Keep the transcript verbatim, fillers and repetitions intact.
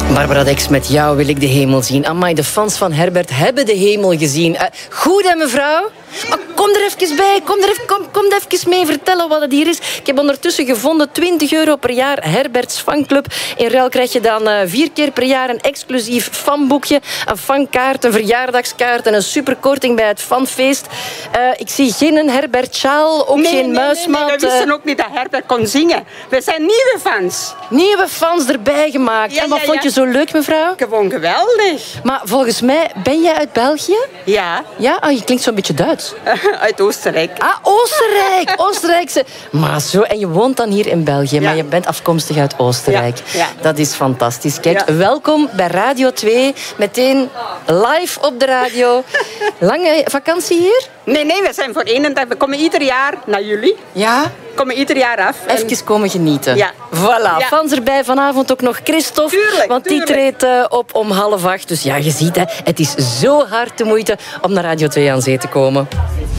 Barbara Dex, met jou wil ik de hemel zien. Amai, de fans van Herbert hebben de hemel gezien. Uh, goed, hè, mevrouw? Maar kom er even bij. Kom er even, kom, kom er even mee vertellen wat het hier is. Ik heb ondertussen gevonden twintig euro per jaar Herberts fanclub. In ruil krijg je dan uh, vier keer per jaar een exclusief fanboekje, een fankaart, een verjaardagskaart en een superkorting bij het fanfeest. Uh, ik zie geen Herbert sjaal, ook nee, geen nee, muismat. Nee, nee, we wisten ook niet dat Herbert kon zingen. We zijn nieuwe fans. Nieuwe fans erbij gemaakt. Ja, en wat ja, vond ja. je zo leuk, mevrouw? Gewoon geweldig. Maar volgens mij, ben jij uit België? Ja. Ja? Oh, je klinkt zo'n beetje Duits. Uit Oostenrijk. Ah, Oostenrijk. Oostenrijkse. Maar zo, en je woont dan hier in België, Ja. maar je bent afkomstig uit Oostenrijk. Ja, ja. Dat is fantastisch. Kijk, Ja. welkom bij Radio twee. Meteen live op de radio. Lange vakantie hier? Nee, nee, we zijn voor één dag. We komen ieder jaar naar jullie. Ja. We komen ieder jaar af. En... Even komen genieten. Ja. Voilà. Ja. Fans erbij. Vanavond ook nog Christophe. Tuurlijk, want die tuurlijk. treedt uh, op om half acht. Dus ja, je ziet, hè, het is zo hard de moeite om naar Radio twee aan zee te komen.